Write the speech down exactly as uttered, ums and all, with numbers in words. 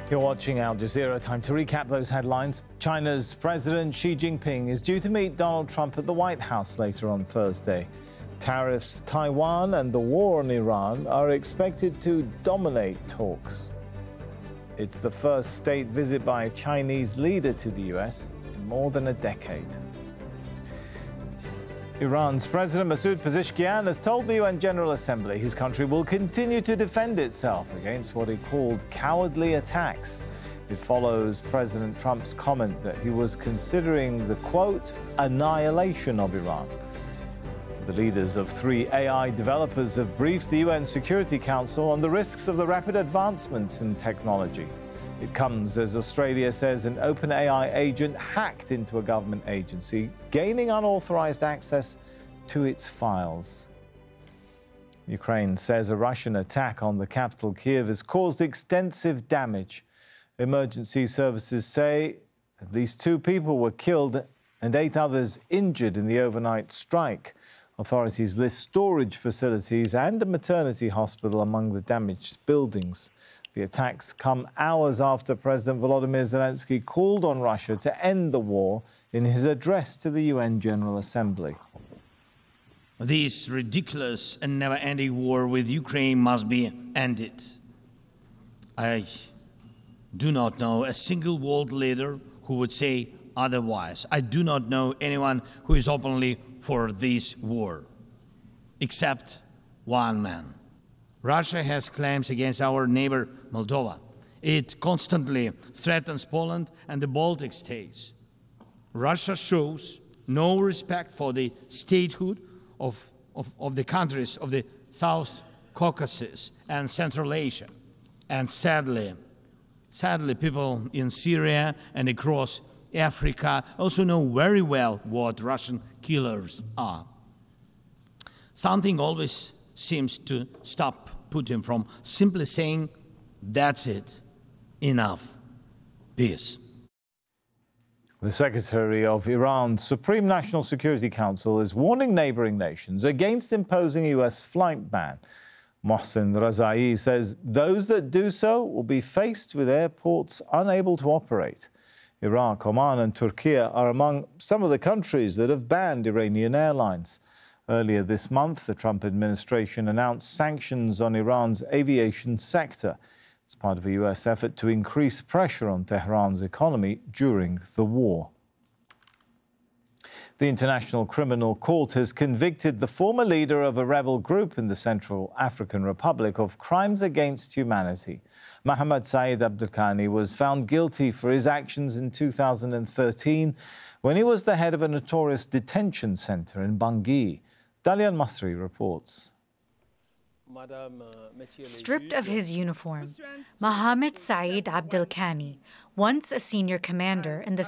You're watching Al Jazeera. Time to recap those headlines. China's President Xi Jinping is due to meet Donald Trump at the White House later on Thursday. Tariffs, Taiwan and the war on Iran are expected to dominate talks. It's the first state visit by a Chinese leader to the U S in more than a decade. Iran's President Masoud Pezeshkian has told the U N General Assembly his country will continue to defend itself against what he called cowardly attacks. It follows President Trump's comment that he was considering the, quote, annihilation of Iran. The leaders of three A I developers have briefed the U N Security Council on the risks of the rapid advancements in technology. It comes as Australia says an OpenAI agent hacked into a government agency, gaining unauthorized access to its files. Ukraine says a Russian attack on the capital Kyiv has caused extensive damage. Emergency services say at least two people were killed and eight others injured in the overnight strike. Authorities list storage facilities and a maternity hospital among the damaged buildings. The attacks come hours after President Volodymyr Zelensky called on Russia to end the war in his address to the U N General Assembly. This ridiculous and never-ending war with Ukraine must be ended. I do not know a single world leader who would say otherwise. I do not know anyone who is openly for this war, except one man. Russia has claims against our neighbor Moldova. It constantly threatens Poland and the Baltic states. Russia shows no respect for the statehood of, of, of the countries of the South Caucasus and Central Asia. And sadly, sadly, people in Syria and across Africa also know very well what Russian killers are. Something always seems to stop Putin from simply saying, that's it, enough, peace. The Secretary of Iran's Supreme National Security Council is warning neighboring nations against imposing a U S flight ban. Mohsen Razai says those that do so will be faced with airports unable to operate. Iraq, Oman and Turkey are among some of the countries that have banned Iranian airlines. Earlier this month, the Trump administration announced sanctions on Iran's aviation sector. It's part of a U S effort to increase pressure on Tehran's economy during the war. The International Criminal Court has convicted the former leader of a rebel group in the Central African Republic of crimes against humanity. Mohammed Said Abdelkani was found guilty for his actions in two thousand thirteen when he was the head of a notorious detention center in Bangui. Dalian Masri reports. Stripped of his uniform, Mohammed Said Abdelkani, once a senior commander in the